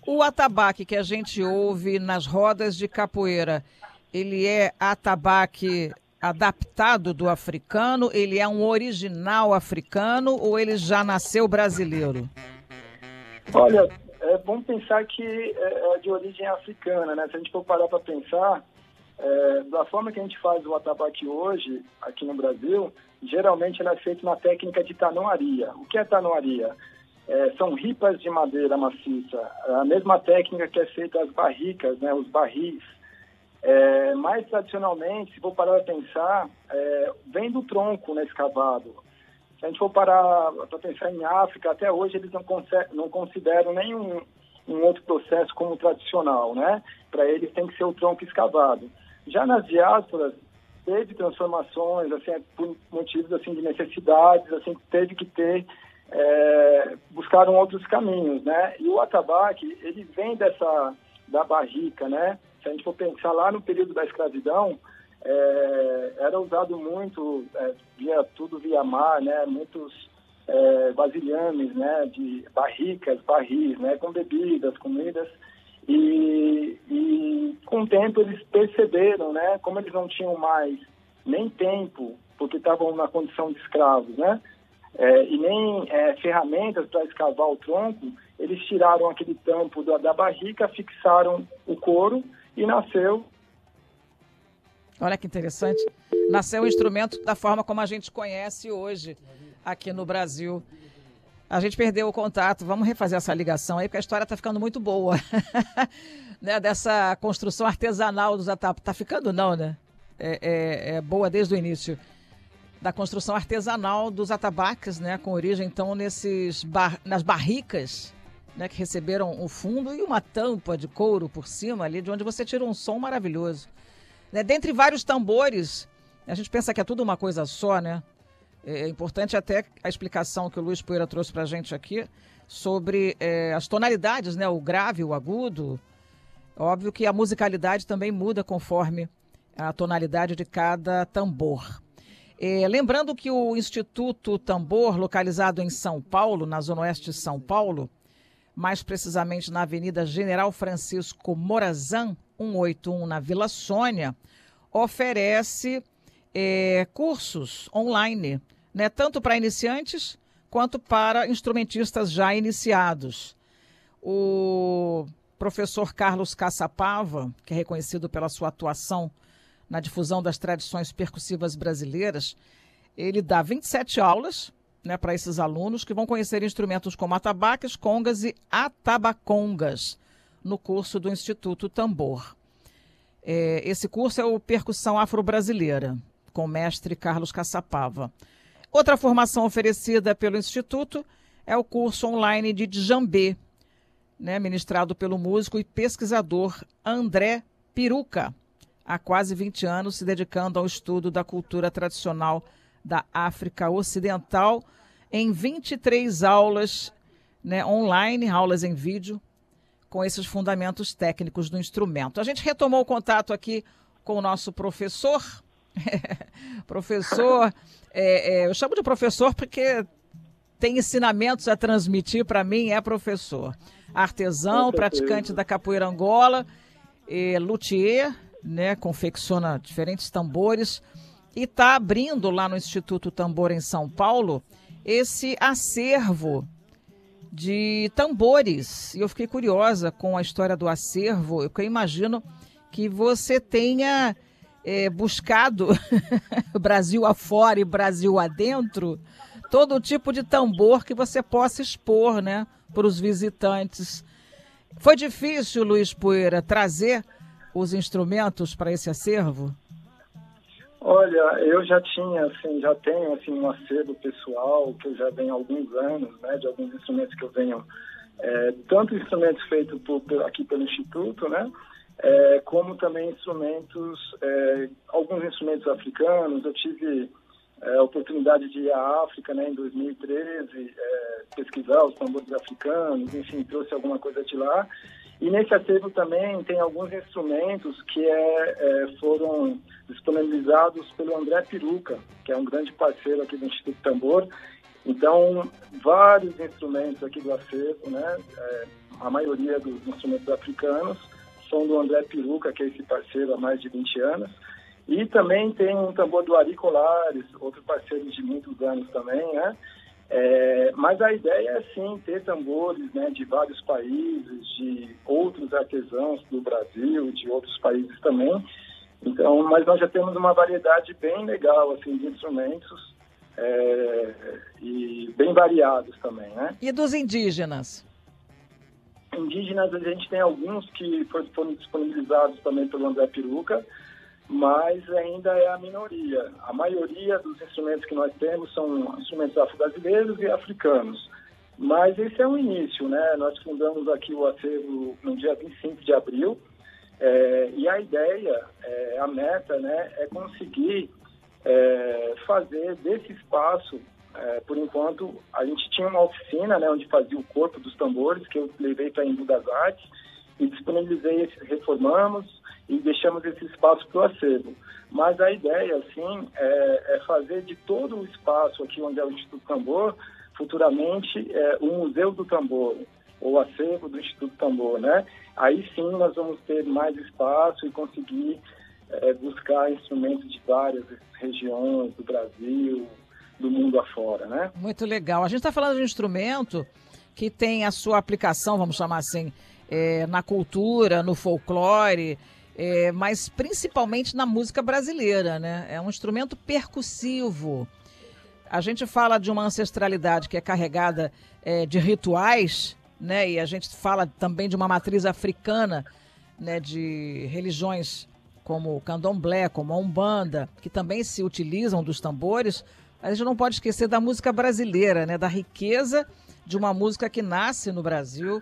O atabaque que a gente ouve nas rodas de capoeira, ele é atabaque adaptado do africano? Ele é um original africano ou ele já nasceu brasileiro? Olha, vamos pensar que é de origem africana, né? Se a gente for parar para pensar, da forma que a gente faz o atabaque hoje, aqui no Brasil, geralmente ele é feito na técnica de tanoaria. O que é tanoaria? São ripas de madeira maciça, a mesma técnica que é feita as barricas, né? Os barris. Mais tradicionalmente, se for parar para pensar, vem do tronco, né, escavado. Se a gente for parar para pensar em África, até hoje eles não consideram nenhum outro processo como tradicional, né? Para eles tem que ser o tronco escavado. Já nas diásporas, teve transformações, assim, por motivos assim, de necessidades, assim, teve que ter, buscaram outros caminhos, né? E o atabaque, ele vem da barrica, né? Se a gente for pensar lá no período da escravidão, era usado muito, tudo via mar, né? Muitos vasilhames, né? De barricas, barris, né? Com bebidas, comidas. E com o tempo eles perceberam, né? Como eles não tinham mais nem tempo, porque estavam na condição de escravos, né? E nem ferramentas para escavar o tronco, eles tiraram aquele tampo da barrica, fixaram o couro e nasceu. Olha que interessante. Nasceu o instrumento da forma como a gente conhece hoje aqui no Brasil. A gente perdeu o contato. Vamos refazer essa ligação aí, porque a história está ficando muito boa. Né? Dessa construção artesanal dos atabaques. Está ficando não, né? É boa desde o início. Da construção artesanal dos atabaques, né? Com origem, então, nas barricas, né? Que receberam o fundo e uma tampa de couro por cima ali, de onde você tira um som maravilhoso. Né? Dentre vários tambores, a gente pensa que é tudo uma coisa só, né? É importante até a explicação que o Luiz Poeira trouxe para a gente aqui sobre as tonalidades, né? O grave, o agudo. Óbvio que a musicalidade também muda conforme a tonalidade de cada tambor. Lembrando que o Instituto Tambor, localizado em São Paulo, na zona oeste de São Paulo, mais precisamente na Avenida General Francisco Morazan, 181, na Vila Sônia, oferece cursos online, né, tanto para iniciantes quanto para instrumentistas já iniciados. O professor Carlos Caçapava, que é reconhecido pela sua atuação na difusão das tradições percussivas brasileiras, ele dá 27 aulas, né, para esses alunos que vão conhecer instrumentos como atabaques, congas e atabacongas no curso do Instituto Tambor. Esse curso é o Percussão Afro-Brasileira, com o mestre Carlos Caçapava. Outra formação oferecida pelo Instituto é o curso online de djambê, né, ministrado pelo músico e pesquisador André Piruca, há quase 20 anos se dedicando ao estudo da cultura tradicional da África Ocidental, em 23 aulas, né, online, aulas em vídeo, com esses fundamentos técnicos do instrumento. A gente retomou o contato aqui com o nosso professor. Professor, eu chamo de professor porque tem ensinamentos a transmitir, para mim é professor. Artesão, praticante da capoeira Angola, luthier, né, confecciona diferentes tambores e está abrindo lá no Instituto Tambor em São Paulo esse acervo de tambores. E eu fiquei curiosa com a história do acervo, eu imagino que você tenha buscado Brasil afora e Brasil adentro todo tipo de tambor que você possa expor, né, para os visitantes. Foi difícil, Luiz Poeira, trazer os instrumentos para esse acervo? Olha, eu já tenho assim, um acervo pessoal que eu já venho há alguns anos, né, de alguns instrumentos que eu venho, tanto instrumentos feitos aqui pelo Instituto, né, como também instrumentos, alguns instrumentos africanos. Eu tive a oportunidade de ir à África, né, em 2013, pesquisar os tambores africanos, enfim, trouxe alguma coisa de lá. E nesse acervo também tem alguns instrumentos que foram disponibilizados pelo André Piruca, que é um grande parceiro aqui do Instituto Tambor. Então, vários instrumentos aqui do acervo, né? a maioria dos instrumentos africanos são do André Piruca, que é esse parceiro há mais de 20 anos. E também tem um tambor do Ari Colares, outro parceiro de muitos anos também, né? Mas a ideia é, sim, ter tambores, né, de vários países, de outros artesãos do Brasil, de outros países também. Então, mas nós já temos uma variedade bem legal, assim, de instrumentos e bem variados também, né? E dos indígenas? Indígenas, a gente tem alguns que foram disponibilizados também pelo André Piruca, mas ainda é a minoria. A maioria dos instrumentos que nós temos são instrumentos afro-brasileiros e africanos. Mas esse é um início, né? Nós fundamos aqui o acervo no dia 25 de abril, e a ideia, a meta, né, é conseguir fazer desse espaço, por enquanto, a gente tinha uma oficina, né, onde fazia o corpo dos tambores, que eu levei para Embu das Artes, e disponibilizei, reformamos e deixamos esse espaço para o acervo. Mas a ideia, assim, é fazer de todo o espaço aqui onde é o Instituto Tambor, futuramente, o Museu do Tambor, ou acervo do Instituto Tambor, né? Aí sim nós vamos ter mais espaço e conseguir buscar instrumentos de várias regiões do Brasil, do mundo afora, né? Muito legal. A gente está falando de um instrumento que tem a sua aplicação, vamos chamar assim, na cultura, no folclore, mas principalmente na música brasileira, né? É um instrumento percussivo. A gente fala de uma ancestralidade que é carregada de rituais, né? E a gente fala também de uma matriz africana, né? De religiões como o candomblé, como a umbanda, que também se utilizam dos tambores. A gente não pode esquecer da música brasileira, né? Da riqueza de uma música que nasce no Brasil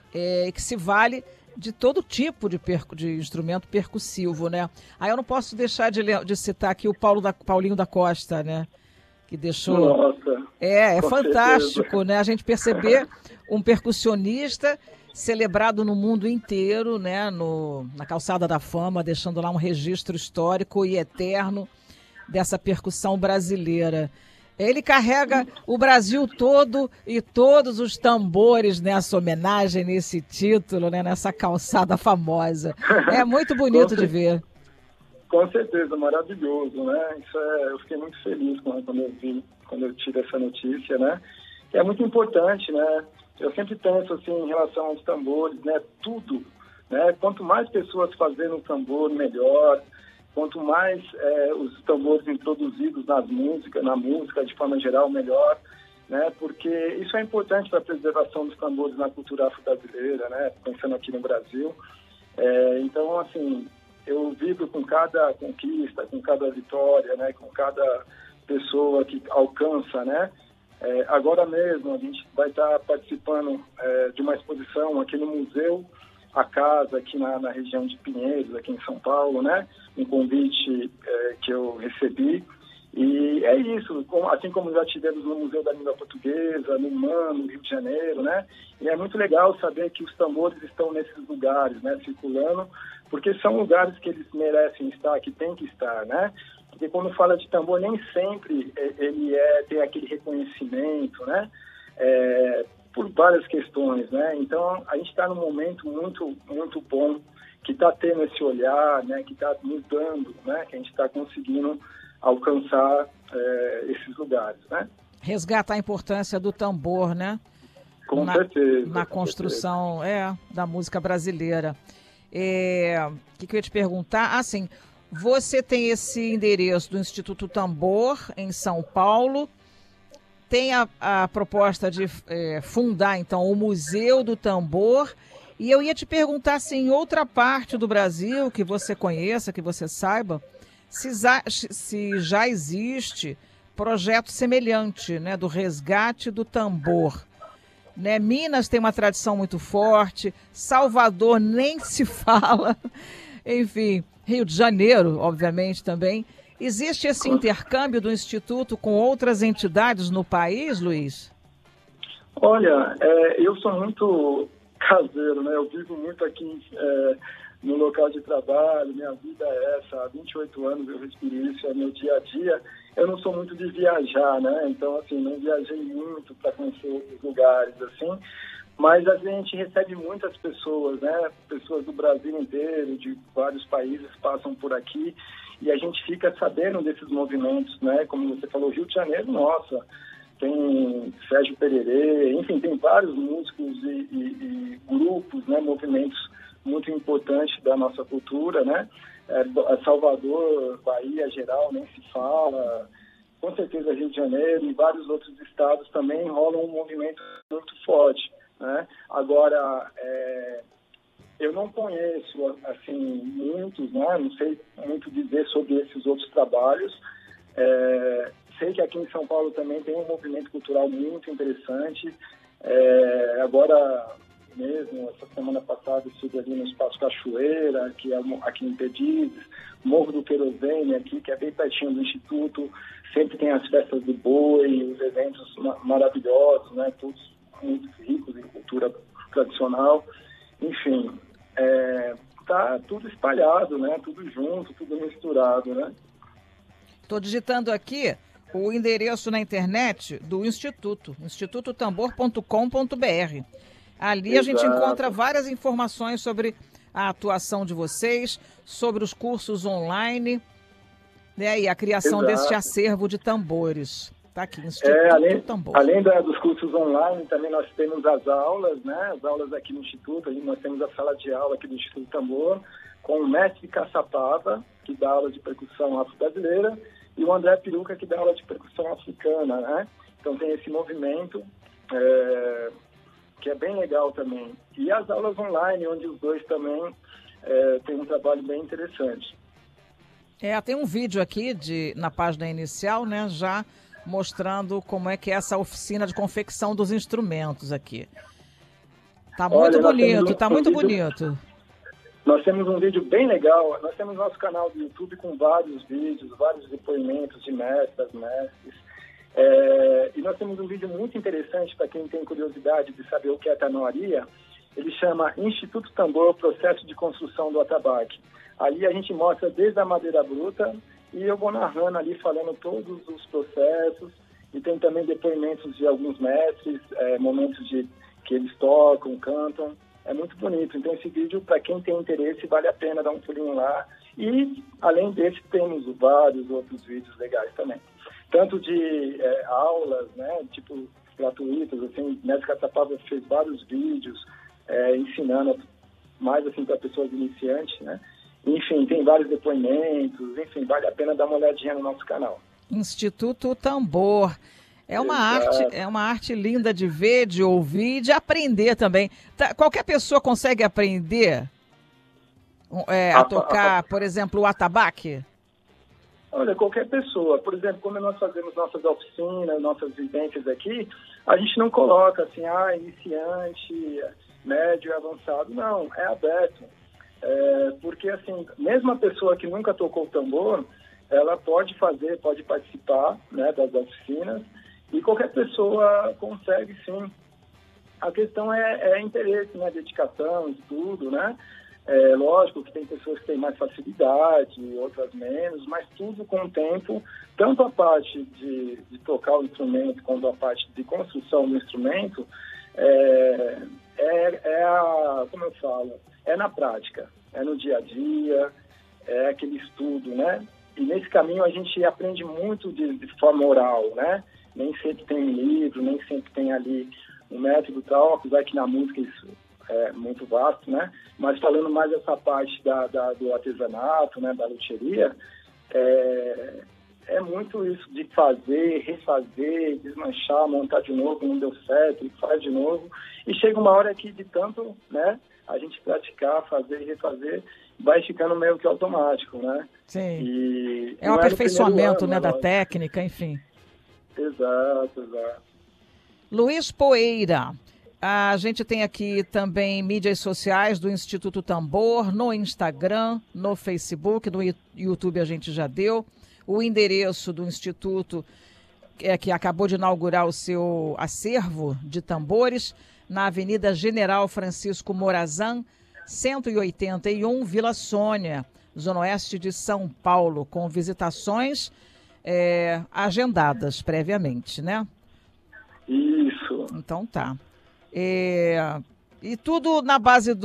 e que se vale de todo tipo de instrumento percussivo, né? Aí eu não posso deixar de citar aqui o Paulinho da Costa, né? Que deixou... Nossa, é com fantástico, certeza. né? A gente perceber um percussionista celebrado no mundo inteiro, né? Na Calçada da Fama, deixando lá um registro histórico e eterno dessa percussão brasileira. Ele carrega o Brasil todo e todos os tambores nessa homenagem, nesse título, né, nessa calçada famosa. É muito bonito de ver. Com certeza, maravilhoso, né? Eu fiquei muito feliz quando eu tive essa notícia, né? É muito importante, né? Eu sempre penso assim em relação aos tambores, né? Tudo, né? Quanto mais pessoas fazerem um tambor, melhor. Quanto mais os tambores introduzidos na música de forma geral, melhor, né? Porque isso é importante para a preservação dos tambores na cultura afro-brasileira, né? Pensando aqui no Brasil. Então, assim, eu vibro com cada conquista, com cada vitória, né? Com cada pessoa que alcança, né? Agora mesmo a gente vai estar participando de uma exposição aqui no Museu A Casa, aqui na região de Pinheiros, aqui em São Paulo, né? Um convite que eu recebi. E é isso, assim como já tivemos no Museu da Língua Portuguesa, no MAN, no Rio de Janeiro, né? E é muito legal saber que os tambores estão nesses lugares, né? Circulando, porque são lugares que eles merecem estar, que tem que estar, né? Porque quando fala de tambor, nem sempre ele tem aquele reconhecimento, né? Por várias questões, né? Então, a gente está num momento muito, muito bom, que está tendo esse olhar, né? Que está mudando, né? Que a gente está conseguindo alcançar esses lugares, né? Resgatar a importância do tambor, né? Com certeza. Na construção da música brasileira. O que eu ia te perguntar? Assim, você tem esse endereço do Instituto Tambor, em São Paulo. Tem a proposta de fundar, então, o Museu do Tambor. E eu ia te perguntar se em outra parte do Brasil, que você conheça, que você saiba, se já existe projeto semelhante, né, do resgate do tambor. Né? Minas tem uma tradição muito forte, Salvador nem se fala, enfim, Rio de Janeiro, obviamente, também. Existe esse intercâmbio do Instituto com outras entidades no país, Luiz? Olha, eu sou muito caseiro, né? Eu vivo muito aqui no local de trabalho, minha vida é essa, há 28 anos eu respiro isso, é meu dia a dia. Eu não sou muito de viajar, né? Então, assim, não viajei muito para conhecer outros lugares, assim. mas a gente recebe muitas pessoas, né? Pessoas do Brasil inteiro, de vários países passam por aqui e a gente fica sabendo desses movimentos, né? Como você falou, Rio de Janeiro, nossa, tem Sérgio Pererê, enfim, tem vários músicos e grupos, né? Movimentos muito importantes da nossa cultura, né? Salvador, Bahia, geral, nem se fala. Com certeza Rio de Janeiro e vários outros estados também rolam um movimento muito forte, né? Agora, eu não conheço, assim, muitos, né? Não sei muito dizer sobre esses outros trabalhos. Sei que aqui em São Paulo também tem um movimento cultural muito interessante. Agora mesmo, essa semana passada, estive ali no Espaço Cachoeira, que é aqui em Perdizes, Morro do Querosene aqui, que é bem pertinho do Instituto. Sempre tem as festas do boi, os eventos maravilhosos, né? Todos muito ricos em cultura tradicional. Enfim, tá tudo espalhado, né? Tudo junto, tudo misturado, né? Estou digitando aqui o endereço na internet do Instituto, institutotambor.com.br. Ali Exato. A gente encontra várias informações sobre a atuação de vocês, sobre os cursos online, né, e a criação Exato. Deste acervo de tambores. Está aqui, Instituto Tambor. Além dos cursos online, também nós temos as aulas, né? As aulas aqui no Instituto, nós temos a sala de aula aqui do Instituto Tambor, com o mestre Caçapava, que dá aula de percussão afro-brasileira, e o André Peruca, que dá aula de percussão africana, né? Então tem esse movimento, que é bem legal também. E as aulas online, onde os dois também têm um trabalho bem interessante. Tem um vídeo aqui na página inicial, né, já mostrando como é que é essa oficina de confecção dos instrumentos aqui. Tá muito bonito, tá muito bonito. Nós temos um vídeo bem legal, nós temos nosso canal do YouTube com vários vídeos, vários depoimentos de mestres. E nós temos um vídeo muito interessante para quem tem curiosidade de saber o que é tanoaria. Ele chama Instituto Tambor, Processo de Construção do Atabaque. Ali a gente mostra desde a madeira bruta e eu vou narrando ali, falando todos os processos. E tem também depoimentos de alguns mestres, momentos que eles tocam, cantam. É muito bonito. Então esse vídeo, para quem tem interesse, vale a pena dar um pulinho lá. E além desse, temos vários outros vídeos legais também. Tanto de aulas, né, tipo gratuitas, assim, o mestre Caçapava fez vários vídeos ensinando mais assim para pessoas iniciantes, né? Enfim, tem vários depoimentos, enfim, vale a pena dar uma olhadinha no nosso canal. Instituto Tambor. É uma arte linda de ver, de ouvir e de aprender também. Qualquer pessoa consegue aprender a tocar, por exemplo, o atabaque? Olha, qualquer pessoa. Por exemplo, quando nós fazemos nossas oficinas, nossas vivências aqui, a gente não coloca assim, iniciante, médio e avançado. Não, é aberto. Porque, assim, mesmo a pessoa que nunca tocou tambor, ela pode participar, né, das oficinas, e qualquer pessoa consegue, sim. A questão é interesse, né, dedicação, estudo, né? Lógico que tem pessoas que têm mais facilidade, outras menos, mas tudo com o tempo, tanto a parte de tocar o instrumento quanto a parte de construção do instrumento, como eu falo, é na prática, é no dia a dia, é aquele estudo, né? E nesse caminho a gente aprende muito de forma oral, né? Nem sempre tem um livro, nem sempre tem ali um método e tal, apesar que na música isso é muito vasto, né? Mas falando mais dessa parte do artesanato, né? Da luthieria, é muito isso de fazer, refazer, desmanchar, montar de novo, não deu certo, faz de novo. E chega uma hora que de tanto, né, a gente praticar, fazer e refazer, vai ficando meio que automático, né? Sim. E é um aperfeiçoamento, né, da técnica, enfim. Exato. Luiz Poeira. A gente tem aqui também mídias sociais do Instituto Tambor, no Instagram, no Facebook, no YouTube a gente já deu. O endereço do Instituto, que acabou de inaugurar o seu acervo de tambores, na Avenida General Francisco Morazan, 181, Vila Sônia, Zona Oeste de São Paulo, com visitações agendadas previamente, né? Isso. Então tá. E tudo na base